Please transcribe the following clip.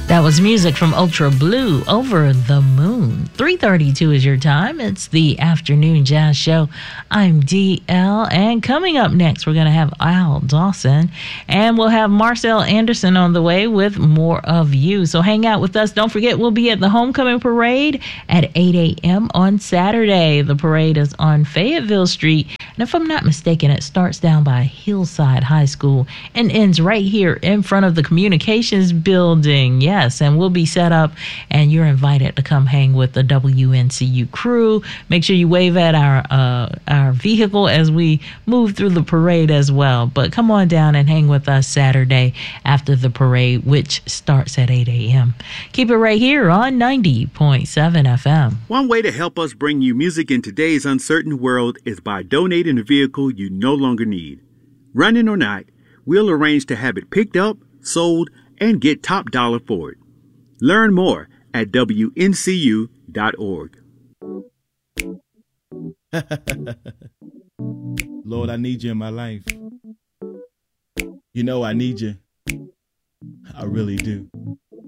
That was music from Ultra Blue, Over the Moon. 3:32 is your time. It's the Afternoon Jazz Show. I'm DL, and coming up next, we're going to have Al Dawson, and we'll have Marcel Anderson on the way with More of You. So hang out with us. Don't forget, we'll be at the Homecoming Parade at 8 a.m. on Saturday. The parade is on Fayetteville Street, and if I'm not mistaken, it starts down by Hillside High School and ends right here in front of the Communications Building. Yes, and we'll be set up, and you're invited to come hang with the WNCU crew. Make sure you wave at our vehicle as we move through the parade as well. But come on down and hang with us Saturday after the parade, which starts at 8 a.m. Keep it right here on 90.7 FM. One way to help us bring you music in today's uncertain world is by donating a vehicle you no longer need. Running or not, we'll arrange to have it picked up, sold, and get top dollar for it. Learn more at WNCU.org. Lord, I need you in my life. You know I need you. I really do.